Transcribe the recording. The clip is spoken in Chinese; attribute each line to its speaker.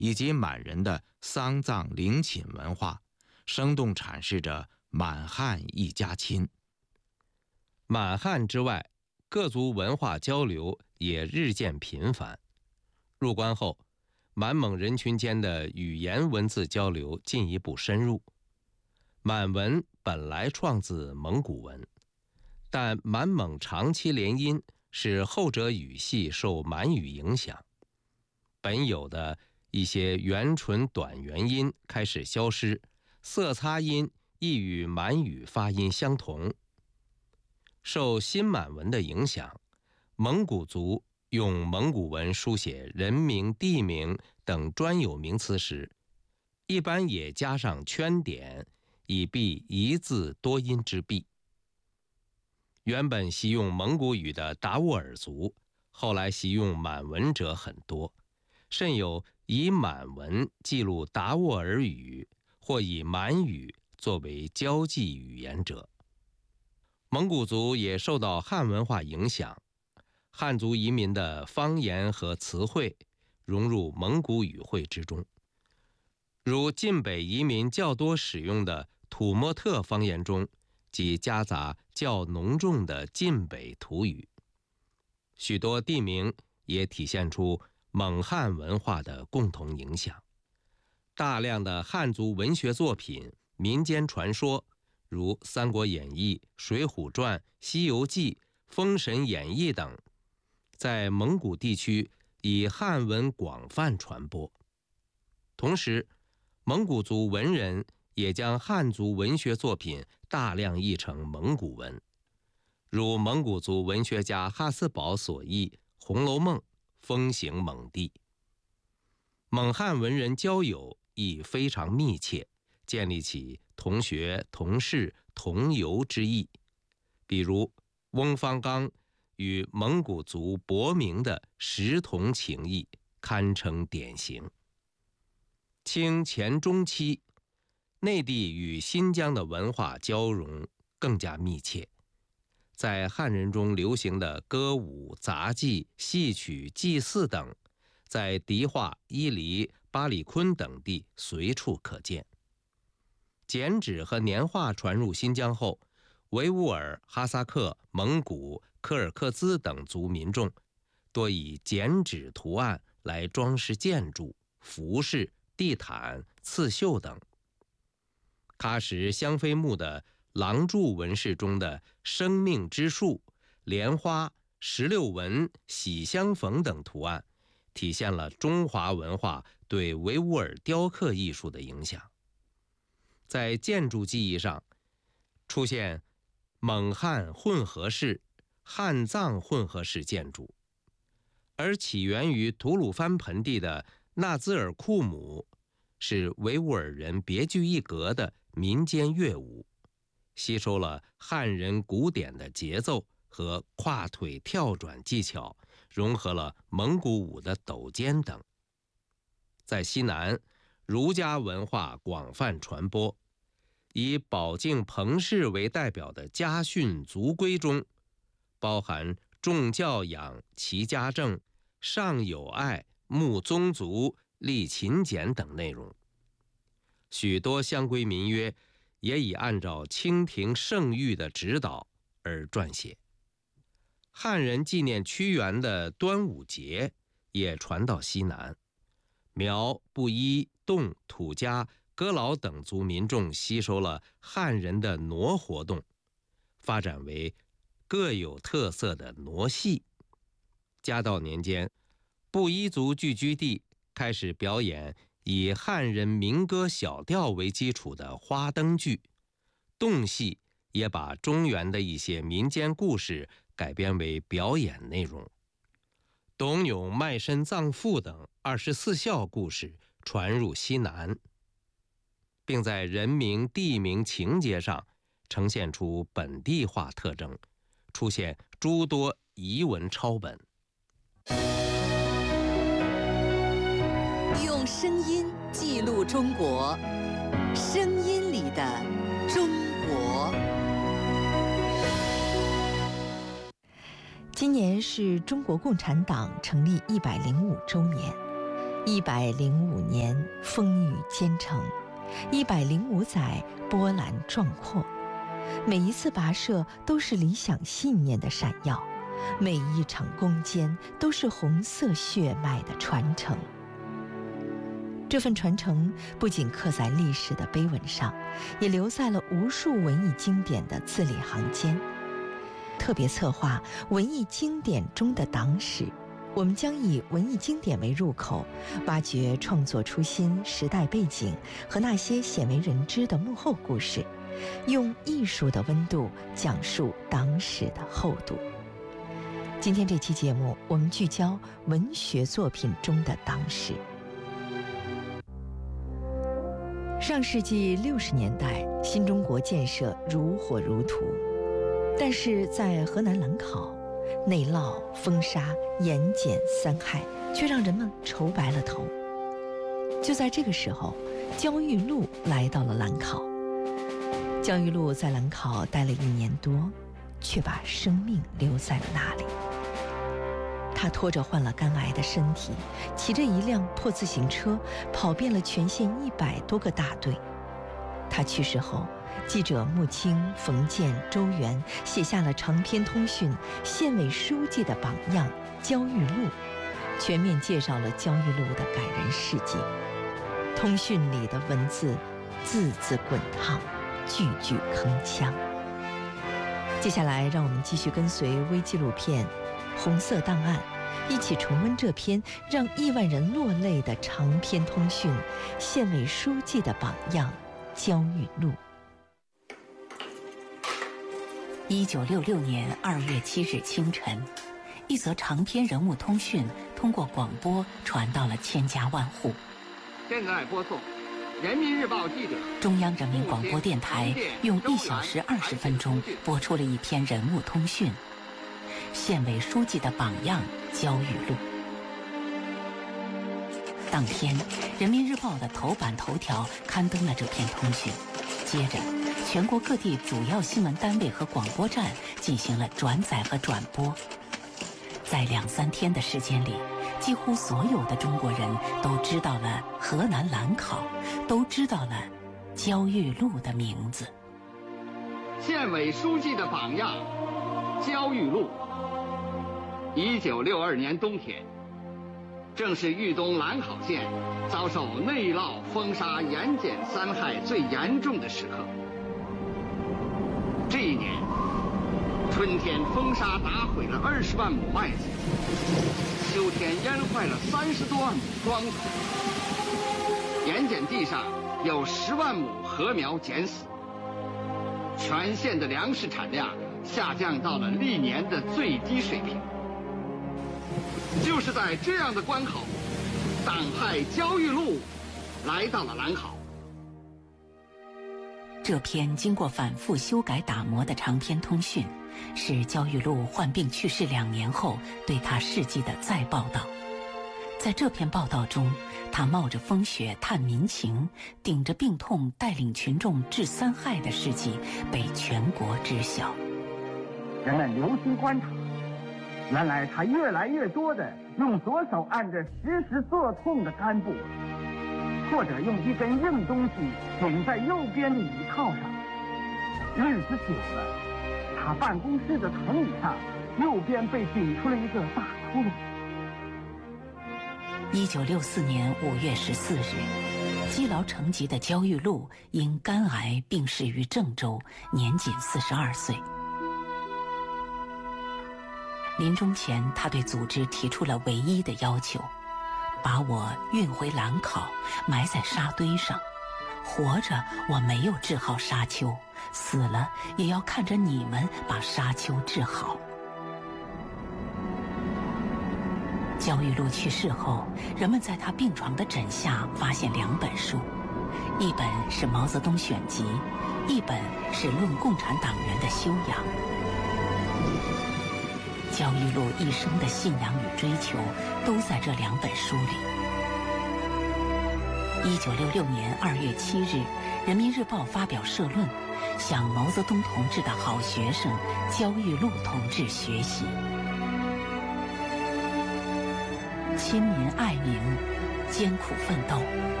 Speaker 1: 以及满人的丧葬陵寝文化，生动阐释着满汉一家亲。
Speaker 2: 满汉之外，各族文化交流也日渐频繁。入关后，满蒙人群间的语言文字交流进一步深入。满文本来创自蒙古文，但满蒙长期联姻使后者语系受满语影响，本有的一些圆唇短元音开始消失，色擦音亦与满语发音相同。受新满文的影响，蒙古族用蒙古文书写人名、地名等专有名词时，一般也加上圈点，以避一字多音之弊。原本习用蒙古语的达斡尔族，后来习用满文者很多，甚有以满文记录达斡尔语，或以满语作为交际语言者。蒙古族也受到汉文化影响，汉族移民的方言和词汇融入蒙古语汇之中，如晋北移民较多使用的土默特方言中，即夹杂较浓重的晋北土语。许多地名也体现出蒙汉文化的共同影响。大量的汉族文学作品、民间传说，如《三国演义》《水浒传》《西游记》《封神演义》等，在蒙古地区以汉文广泛传播。同时，蒙古族文人也将汉族文学作品大量译成蒙古文，如蒙古族文学家哈斯堡所译《红楼梦》风行蒙地。蒙汉文人交友亦非常密切，建立起同学、同事、同游之意。比如翁方刚与蒙古族博明的识同情谊，堪称典型。清前中期，内地与新疆的文化交融更加密切，在汉人中流行的歌舞、杂技、戏曲、祭祀等，在迪化、伊犁、巴里坤等地随处可见。剪纸和年画传入新疆后，维吾尔、哈萨克、蒙古、柯尔克孜等族民众多以剪纸图案来装饰建筑、服饰、地毯、刺绣等。喀什香妃墓的廊柱纹饰中的生命之树、莲花、石榴纹、喜相逢等图案，体现了中华文化对维吾尔雕刻艺术的影响。在建筑技艺上，出现蒙汉混合式、汉藏混合式建筑，而起源于吐鲁番盆地的纳兹尔库姆是维吾尔人别具一格的民间乐舞，吸收了汉人古典的节奏和跨腿跳转技巧，融合了蒙古舞的抖肩等。在西南，儒家文化广泛传播，以宝镜彭氏为代表的家训族规中，包含重教养、齐家政、上有爱、睦宗族、立勤俭等内容。许多乡规民约也已按照清廷圣谕的指导而撰写。汉人纪念屈原的端午节也传到西南，苗、布依、侗、土家、哥老等族民众吸收了汉人的傩活动，发展为各有特色的傩戏。嘉道年间，布依族聚居地开始表演以汉人民歌小调为基础的花灯剧，侗戏也把中原的一些民间故事改编为表演内容。董永卖身葬父等24孝故事传入西南，并在人名、地名、情节上呈现出本地化特征，出现诸多遗文抄本。
Speaker 3: 用声音记录中国，声音里的中国。
Speaker 4: 今年是中国共产党成立105周年。 105年风雨兼程，105载波澜壮阔。每一次跋涉都是理想信念的闪耀，每一场攻坚都是红色血脉的传承。这份传承不仅刻在历史的碑文上，也留在了无数文艺经典的字里行间。特别策划文艺经典中的党史，我们将以文艺经典为入口，挖掘创作初心、时代背景和那些鲜为人知的幕后故事，用艺术的温度讲述党史的厚度。今天这期节目，我们聚焦文学作品中的党史。上世纪60年代，新中国建设如火如荼，但是在河南兰考，内涝、风沙、盐碱3害却让人们愁白了头。就在这个时候，焦裕禄来到了兰考。焦裕禄在兰考待了1年多，却把生命留在了那里。他拖着患了肝癌的身体，骑着一辆破自行车，跑遍了全县100多个大队。他去世后，记者穆青、冯建、周原写下了长篇通讯《县委书记的榜样焦裕禄》，全面介绍了焦裕禄的感人事迹。通讯里的文字字字滚烫，句句铿锵。接下来，让我们继续跟随微纪录片《红色档案》，一起重温这篇让亿万人落泪的长篇通讯《县委书记的榜样焦裕禄》。
Speaker 5: 1966年2月7日清晨，一则长篇人物通讯通过广播传到了千家万户。
Speaker 6: 现在播送人民日报记者。
Speaker 5: 中央人民广播电台用1小时20分钟播出了一篇人物通讯，县委书记的榜样焦裕禄。当天，人民日报的头版头条刊登了这篇通讯，接着全国各地主要新闻单位和广播站进行了转载和转播。在2、3天的时间里，几乎所有的中国人都知道了河南兰考，都知道了焦裕禄的名字。
Speaker 6: 县委书记的榜样焦裕禄。1962年冬天，正是豫东兰考县遭受内涝、风沙、盐碱3害最严重的时刻。这一年，春天风沙打毁了20万亩麦子，秋天淹坏了30多万亩庄稼，盐碱地上有10万亩禾苗碱死，全县的粮食产量下降到了历年的最低水平。就是在这样的关口，党派焦裕禄来到了兰考。
Speaker 5: 这篇经过反复修改打磨的长篇通讯，是焦裕禄患病去世2年后对他事迹的再报道。在这篇报道中，他冒着风雪探民情，顶着病痛带领群众治3害的事迹被全国知晓。
Speaker 7: 人们留心观察，原来他越来越多地用左手按着时时作痛的干部，或者用一根硬东西顶在右边的椅靠上。日子久了，他办公室的藤椅上右边被顶出了一个大窟窿。
Speaker 5: 1964年5月14日，积劳成疾的焦裕禄因肝癌病逝于郑州，年仅42岁。临终前，他对组织提出了唯一的要求：把我运回兰考，埋在沙堆上。活着我没有治好沙丘，死了也要看着你们把沙丘治好。焦裕禄去世后，人们在他病床的枕下发现2本书，一本是《毛泽东选集》，一本是《论共产党员的修养》。焦裕禄一生的信仰与追求都在这2本书里。1966年2月7日，人民日报发表社论，向毛泽东同志的好学生焦裕禄同志学习。亲民爱民， 艰苦奋斗，